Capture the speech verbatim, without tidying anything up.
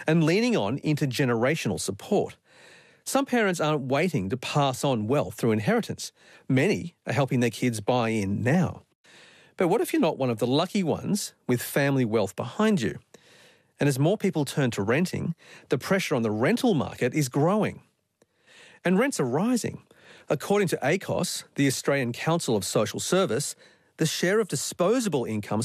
and leaning on intergenerational support. Some parents aren't waiting to pass on wealth through inheritance. Many are helping their kids buy in now. But what if you're not one of the lucky ones with family wealth behind you? And as more people turn to renting, the pressure on the rental market is growing. And rents are rising. According to A C O S, the Australian Council of Social Service, the share of disposable income